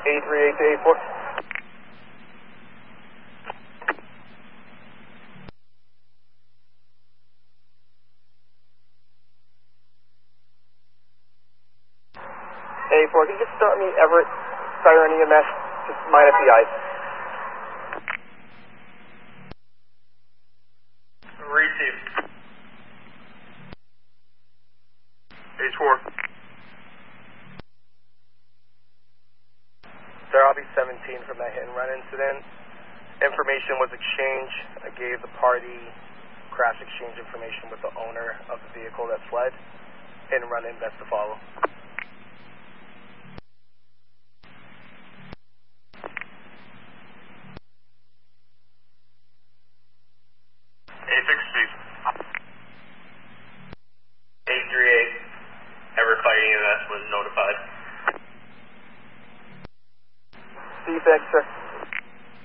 838 to 84. A4, can you just start me Everett, Siren EMS, just minus the eyes. Receive. H4. Sir, I'll be 17 from that hit and run incident. Information was exchanged. I gave the party crash exchange information with the owner of the vehicle that fled. Hit and run in, best to follow. A6 Chief. 838. Everett Fighting EMS was notified. Defect, sir.